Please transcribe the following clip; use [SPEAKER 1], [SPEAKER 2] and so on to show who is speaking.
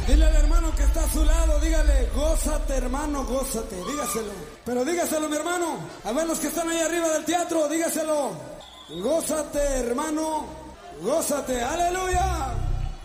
[SPEAKER 1] Dile al hermano que está a su lado, dígale, gózate hermano, gózate, dígaselo. Pero dígaselo mi hermano, a ver los que están ahí arriba del teatro, dígaselo. Gózate hermano, gózate, aleluya.